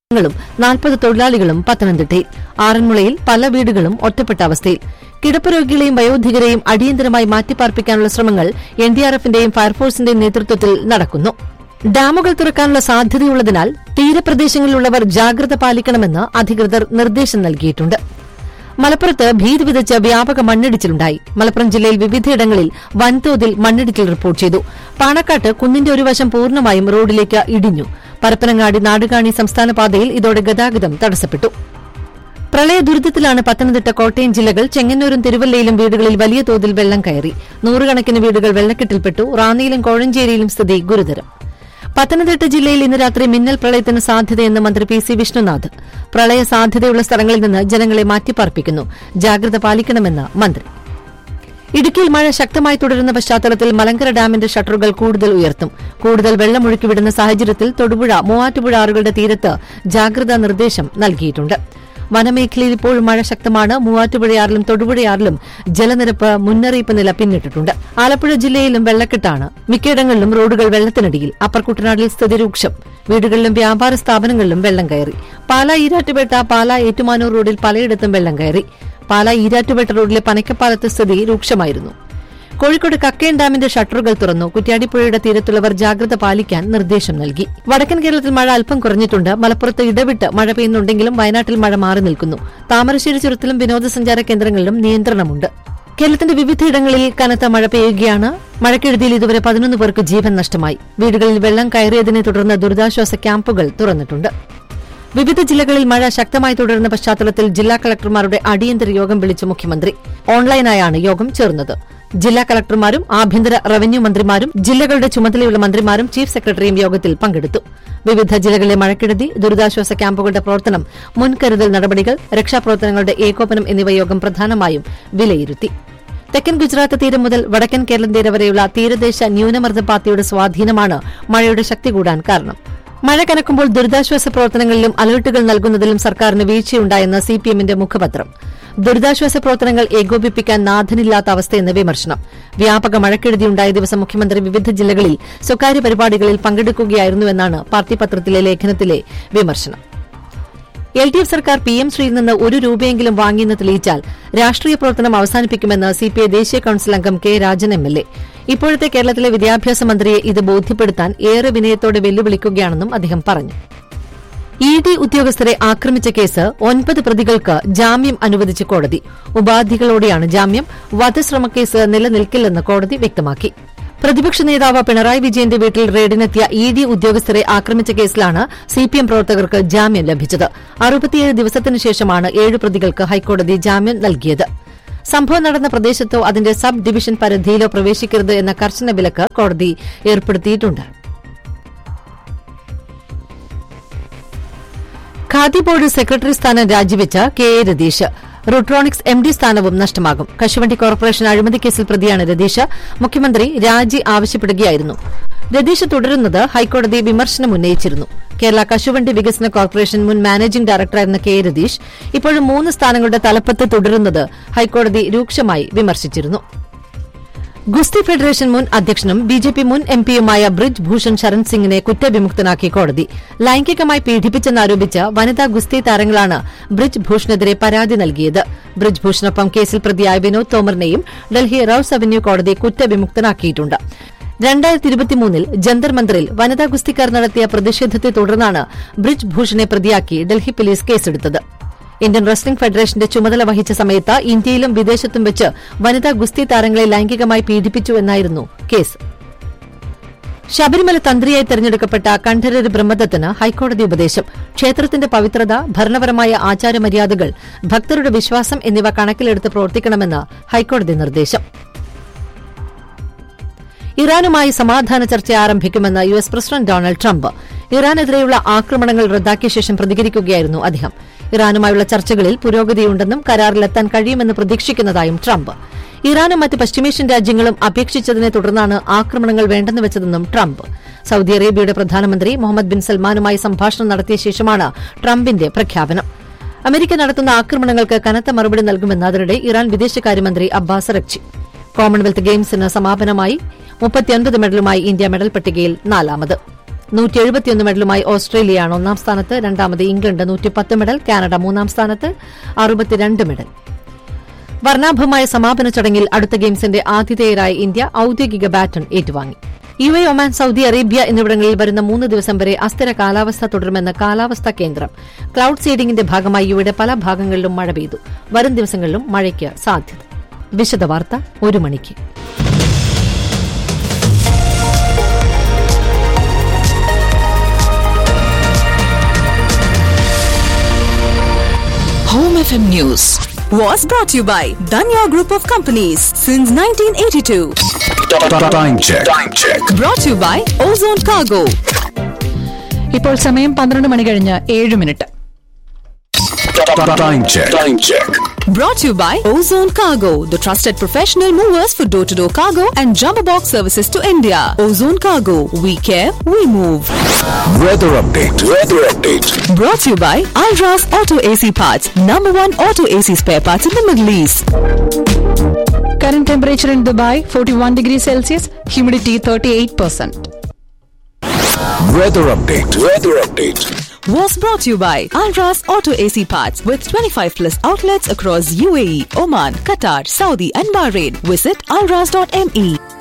ും 40 തൊഴിലാളികളും പത്തനംതിട്ടയിൽ. ആറന്മുളയിൽ പല വീടുകളും ഒറ്റപ്പെട്ട അവസ്ഥയിൽ. കിടപ്പ് രോഗികളെയും വയോധികരെയും അടിയന്തരമായി മാറ്റിപ്പാർപ്പിക്കാനുള്ള ശ്രമങ്ങൾ എൻഡിആർഎഫിന്റെയും ഫയർഫോഴ്സിന്റെയും നേതൃത്വത്തിൽ നടക്കുന്നു. ഡാമുകൾ തുറക്കാനുള്ള സാധ്യതയുള്ളതിനാൽ തീരപ്രദേശങ്ങളിലുള്ളവർ ജാഗ്രത പാലിക്കണമെന്ന് അധികൃതർ നിർദ്ദേശം നൽകിയിട്ടുണ്ട്. മലപ്പുറത്ത് ഭീതി വിതച്ച വ്യാപക മണ്ണിടിച്ചിലുണ്ടായി. മലപ്പുറം ജില്ലയിൽ വിവിധയിടങ്ങളിൽ വൻതോതിൽ മണ്ണിടിച്ചിൽ റിപ്പോർട്ട് ചെയ്തു. പാണക്കാട്ട് കുന്നിന്റെ ഒരു വശം പൂർണ്ണമായും റോഡിലേക്ക് ഇടിഞ്ഞു. പരപ്പനങ്ങാടി നാടുകാണി സംസ്ഥാന പാതയിൽ ഇതോടെ ഗതാഗതം തടസ്സപ്പെട്ടു. പ്രളയ ദുരിതത്തിലാണ് പത്തനംതിട്ട, കോട്ടയം ജില്ലകൾ. ചെങ്ങന്നൂരും തിരുവല്ലയിലും വീടുകളിൽ വലിയ തോതിൽ വെള്ളം കയറി. നൂറുകണക്കിന് വീടുകൾ വെള്ളക്കെട്ടിൽപ്പെട്ടു. റാന്നിയിലും കോഴഞ്ചേരിയിലും സ്ഥിതി ഗുരുതരം. പത്തനംതിട്ട ജില്ലയിൽ ഇന്ന് രാത്രി മിന്നൽ പ്രളയത്തിന് സാധ്യതയെന്ന് മന്ത്രി പി സി വിഷ്ണുനാഥ്. പ്രളയ സാധ്യതയുള്ള സ്ഥലങ്ങളിൽ നിന്ന് ജനങ്ങളെ മാറ്റിപ്പാർപ്പിക്കുന്നു. ജാഗ്രത പാലിക്കണമെന്ന് മന്ത്രി. ഇടുക്കിയിൽ മഴ ശക്തമായി തുടരുന്ന പശ്ചാത്തലത്തിൽ മലങ്കര ഡാമിന്റെ ഷട്ടറുകൾ കൂടുതൽ ഉയർത്തും. കൂടുതൽ വെള്ളം ഒഴുക്കിവിടുന്ന സാഹചര്യത്തിൽ തൊടുപുഴ, മൂവാറ്റുപുഴ ആറുകളുടെ തീരത്ത് ജാഗ്രതാ നിർദ്ദേശം നൽകിയിട്ടുണ്ട്. വനമേഖലയിൽ ഇപ്പോഴും മഴ ശക്തമാണ്. മൂവാറ്റുപുഴയാറിലും തൊടുപുഴയാറിലും ജലനിരപ്പ് മുന്നറിയിപ്പ് നില പിന്നിട്ടിട്ടുണ്ട്. ആലപ്പുഴ ജില്ലയിലും വെള്ളക്കെട്ടാണ്. മിക്കയിടങ്ങളിലും റോഡുകൾ വെള്ളത്തിനടിയിൽ. അപ്പർ കുട്ടനാടിൽ സ്ഥിതി രൂക്ഷം. വീടുകളിലും വ്യാപാര സ്ഥാപനങ്ങളിലും വെള്ളം കയറി. പാലാ ഈരാറ്റുപേട്ട, പാലാ ഏറ്റുമാനൂർ റോഡിൽ പലയിടത്തും വെള്ളം കയറി. പാലാ ഈരാറ്റുപേട്ട റോഡിലെ പനക്കപ്പാലത്ത് സ്ഥിതി രൂക്ഷമായിരുന്നു. കോഴിക്കോട് കക്കയം ഡാമിന്റെ ഷട്ടറുകൾ തുറന്നു. കുറ്റ്യാടിപ്പുഴയുടെ തീരത്തുള്ളവർ ജാഗ്രത പാലിക്കാൻ നിർദ്ദേശം നൽകി. വടക്കൻ കേരളത്തിൽ മഴ അല്പം കുറഞ്ഞിട്ടുണ്ട്. മലപ്പുറത്ത് ഇടവിട്ട് മഴ പെയ്യുന്നുണ്ടെങ്കിലും വയനാട്ടിൽ മഴ മാറി നിൽക്കുന്നു. താമരശ്ശേരി ചുരത്തിലും വിനോദസഞ്ചാര കേന്ദ്രങ്ങളിലും നിയന്ത്രണമുണ്ട്. കേരളത്തിന്റെ വിവിധയിടങ്ങളിൽ കനത്ത മഴ പെയ്യുകയാണ്. മഴക്കെടുതിയിൽ ഇതുവരെ 11 പേർക്ക് ജീവൻ നഷ്ടമായി. വീടുകളിൽ വെള്ളം കയറിയതിനെ തുടർന്ന് ദുരിതാശ്വാസ ക്യാമ്പുകൾ തുറന്നിട്ടുണ്ട്. വിവിധ ജില്ലകളിൽ മഴ ശക്തമായി തുടരുന്ന പശ്ചാത്തലത്തിൽ ജില്ലാ കളക്ടർമാരുടെ അടിയന്തര യോഗം വിളിച്ച മുഖ്യമന്ത്രി. ഓൺലൈനായാണ് യോഗം ചേർന്നത്. ജില്ലാ കളക്ടർമാരും ആഭ്യന്തര റവന്യൂ മന്ത്രിമാരും ജില്ലകളുടെ ചുമതലയുള്ള മന്ത്രിമാരും ചീഫ് സെക്രട്ടറിയും യോഗത്തിൽ പങ്കെടുത്തു. വിവിധ ജില്ലകളിലെ മഴക്കെടുതി, ദുരിതാശ്വാസ ക്യാമ്പുകളുടെ പ്രവർത്തനം, മുൻകരുതൽ നടപടികൾ, രക്ഷാപ്രവർത്തനങ്ങളുടെ ഏകോപനം എന്നിവ യോഗം പ്രധാനമായും വിലയിരുത്തി. തെക്കൻ ഗുജറാത്ത് തീരം മുതൽ വടക്കൻ കേരളം തീരം വരെയുള്ള തീരദേശ ന്യൂനമർദ്ദപാത്തിയുടെ സ്വാധീനമാണ് മഴയുടെ ശക്തി കൂടാൻ കാരണം. മഴ കനക്കുമ്പോൾ ദുരിതാശ്വാസ പ്രവർത്തനങ്ങളിലും അലർട്ടുകൾ നൽകുന്നതിലും സർക്കാരിന് വീഴ്ചയുണ്ടായെന്ന് സിപിഎമ്മിന്റെ മുഖപത്രം. ദുരിതാശ്വാസ പ്രവർത്തനങ്ങൾ ഏകോപിപ്പിക്കാൻ നാഥനില്ലാത്ത അവസ്ഥയെന്ന് വിമർശനം. വ്യാപക മഴക്കെടുതിയുണ്ടായ ദിവസം മുഖ്യമന്ത്രി വിവിധ ജില്ലകളിൽ സ്വകാര്യ പരിപാടികളിൽ പങ്കെടുക്കുകയായിരുന്നുവെന്നാണ് പാർട്ടി പത്രത്തിലെ ലേഖനത്തിലെ വിമർശനം. എൽഡിഎഫ് സർക്കാർ പിഎം ശ്രീയിൽ നിന്ന് 1 രൂപയെങ്കിലും വാങ്ങിയെന്ന് തെളിയിച്ചാൽ രാഷ്ട്രീയ പ്രവർത്തനം അവസാനിപ്പിക്കുമെന്ന് സിപിഐ ദേശീയ കൌൺസിൽ അംഗം കെ രാജൻ എംഎൽഎ. ഇപ്പോഴത്തെ കേരളത്തിലെ വിദ്യാഭ്യാസ മന്ത്രിയെ ഇത് ബോധ്യപ്പെടുത്താൻ ഏറെ വിനയത്തോടെ വെല്ലുവിളിക്കുകയാണെന്നും അദ്ദേഹം പറഞ്ഞു. ഇഡി ഉദ്യോഗസ്ഥരെ ആക്രമിച്ച കേസ് 9 പ്രതികൾക്ക് ജാമ്യം അനുവദിച്ച കോടതി. ഉപാധികളോടെയാണ് ജാമ്യം. വധശ്രമക്കേസ് നിലനിൽക്കില്ലെന്ന് കോടതി വ്യക്തമാക്കി. പ്രതിപക്ഷ നേതാവ് പിണറായി വിജയന്റെ വീട്ടിൽ റെയ്ഡിനെത്തിയ ഇഡി ഉദ്യോഗസ്ഥരെ ആക്രമിച്ച കേസിലാണ് സിപിഎം പ്രവർത്തകർക്ക് ജാമ്യം ലഭിച്ചത്. 67 ദിവസത്തിനു ശേഷമാണ് 7 പ്രതികൾക്ക് ഹൈക്കോടതി ജാമ്യം നൽകിയത്. സംഭവം നടന്ന പ്രദേശത്തോ അതിന്റെ സബ് ഡിവിഷൻ പരിധിയിലോ പ്രവേശിക്കരുത് എന്ന കർശന വിലക്ക് കോടതി ഏർപ്പെടുത്തിയിട്ടുണ്ട്. ഖാദി ബോർഡ് സെക്രട്ടറി സ്ഥാനം രാജിവെച്ച K A Ratheesh. Rutronix MD സ്ഥാനവും നഷ്ടമാകും. കശുവണ്ടി കോർപ്പറേഷൻ അഴിമതിക്കേസിൽ പ്രതിയാണ് രതീഷ്. മുഖ്യമന്ത്രി രാജി ആവശ്യപ്പെടുകയായിരുന്നു. രതീഷ് തുടരുന്നത് ഹൈക്കോടതി വിമർശനം ഉന്നയിച്ചിരുന്നു. കേരള കശുവണ്ടി വികസന കോർപ്പറേഷൻ മുൻ മാനേജിംഗ് ഡയറക്ടറായിരുന്ന കെ എ രതീഷ് ഇപ്പോഴും 3 സ്ഥാനങ്ങളുടെ തലപ്പത്ത് തുടരുന്നത് ഹൈക്കോടതി രൂക്ഷമായി വിമർശിച്ചിരുന്നു. ഗുസ്തി ഫെഡറേഷൻ മുൻ അധ്യക്ഷനും ബിജെപി മുൻ എംപിയുമായ ബ്രിജ് ഭൂഷൺ ശരൺ സിംഗിനെ കുറ്റവിമുക്തനാക്കി കോടതി. ലൈംഗികമായി പീഡിപ്പിച്ചെന്നാരോപിച്ച് വനിതാ ഗുസ്തി താരങ്ങളാണ് ബ്രിജ് ഭൂഷണെതിരെ പരാതി നൽകിയത്. ബ്രിജ് ഭൂഷണൊപ്പം കേസിൽ പ്രതിയായ വിനോദ് തോമറിനെയും ഡൽഹി റൌസ് അവന്യൂ കോടതി കുറ്റവിമുക്തനാക്കിയിട്ടുണ്ട്. 2023 ജന്തർ മന്ദിറിൽ വനിതാ ഗുസ്തിക്കാർ നടത്തിയ പ്രതിഷേധത്തെ തുടർന്നാണ് ബ്രിജ് ഭൂഷണെ പ്രതിയാക്കി ഡൽഹി പോലീസ് കേസെടുത്തത്. ഇന്ത്യൻ റെസ്ലിംഗ് ഫെഡറേഷന്റെ ചുമതല വഹിച്ച സമയത്ത് ഇന്ത്യയിലും വിദേശത്തും വെച്ച് വനിതാ ഗുസ്തി താരങ്ങളെ ലൈംഗികമായി പീഡിപ്പിച്ചു എന്നായിരുന്നു കേസ്. ശബരിമല തന്ത്രിയായി തെരഞ്ഞെടുക്കപ്പെട്ട കണ്ഠരര് ബ്രഹ്മദത്തിന് ഹൈക്കോടതി ഉപദേശം. ക്ഷേത്രത്തിന്റെ പവിത്രത, ഭരണപരമായ ആചാരമര്യാദകൾ, ഭക്തരുടെ വിശ്വാസം എന്നിവ കണക്കിലെടുത്ത് പ്രവർത്തിക്കണമെന്ന് ഹൈക്കോടതി നിർദ്ദേശം. ഇറാനുമായി സമാധാന ചർച്ച ആരംഭിക്കുമെന്ന് യുഎസ് പ്രസിഡന്റ് ഡൊണാൾഡ് ട്രംപ്. ഇറാനെതിരെയുള്ള ആക്രമണങ്ങൾ റദ്ദാക്കിയ ശേഷം പ്രതികരിക്കുകയായിരുന്നു അദ്ദേഹം. ഇറാനുമായുള്ള ചർച്ചകളിൽ പുരോഗതിയുണ്ടെന്നും കരാറിലെത്താൻ കഴിയുമെന്ന് പ്രതീക്ഷിക്കുന്നതായും ട്രംപ്. ഇറാനും മറ്റ് പശ്ചിമേഷ്യൻ രാജ്യങ്ങളും അപേക്ഷിച്ചതിനെ തുടർന്നാണ് ആക്രമണങ്ങൾ വേണ്ടെന്ന് വെച്ചതെന്നും ട്രംപ്. സൌദി അറേബ്യയുടെ പ്രധാനമന്ത്രി മുഹമ്മദ് ബിൻ സൽമാനുമായി സംഭാഷണം നടത്തിയ ശേഷമാണ് ട്രംപിന്റെ പ്രഖ്യാപനം. അമേരിക്ക നടത്തുന്ന ആക്രമണങ്ങൾക്ക് കനത്ത മറുപടി നൽകുമെന്ന് അതിനിടെ ഇറാൻ വിദേശകാര്യമന്ത്രി അബ്ബാസ് അറക്ചി. കോമൺവെൽത്ത് ഗെയിംസിന് സമാപനമായി 39 മെഡലുമായി ഇന്ത്യ മെഡൽ പട്ടികയിൽ 4ാമത്. 171 മെഡലുമായി ഓസ്ട്രേലിയയാണ് ഒന്നാം സ്ഥാനത്ത്. രണ്ടാമത് ഇംഗ്ലണ്ട് 110 മെഡൽ. കാനഡ മൂന്നാം സ്ഥാനത്ത് 62 മെഡൽ. വർണ്ണാഭമായ സമാപന ചടങ്ങിൽ അടുത്ത ഗെയിംസിന്റെ ആതിഥേയരായ ഇന്ത്യ ഔദ്യോഗിക ബാറ്റൺ ഏറ്റുവാങ്ങി. UAE, ഒമാൻ, സൌദി അറേബ്യ എന്നിവിടങ്ങളിൽ വരുന്ന 3 ദിവസം വരെ അസ്ഥിര കാലാവസ്ഥ തുടരുമെന്ന് കാലാവസ്ഥാ കേന്ദ്രം. ക്ലൌഡ് സീഡിംഗിന്റെ ഭാഗമായി യുവയുടെ പല ഭാഗങ്ങളിലും മഴ പെയ്തു. വരും ദിവസങ്ങളിലും മഴയ്ക്ക് സാധ്യത. വിശദവാർത്ത 1 മണിക്ക്. Home FM News was brought to you by Danya Group of Companies since 1982. Time check. Brought to you by Ozone Cargo. ഇപ്പോൾ സമയം 12 മണി കഴിഞ്ഞ് 7 minute. Time check. Brought to you by Ozone Cargo, the trusted professional movers for door-to-door cargo and jumbo box services to India. Ozone Cargo, we care, we move. Weather update. Brought to you by Alras Auto AC Parts, #1 auto AC spare parts in the Middle East. Current temperature in Dubai 41 degrees Celsius, humidity 38%. Weather update. Was brought to you by Alras Auto AC Parts with 25+ outlets across UAE, Oman, Qatar, Saudi and Bahrain. Visit alras.me.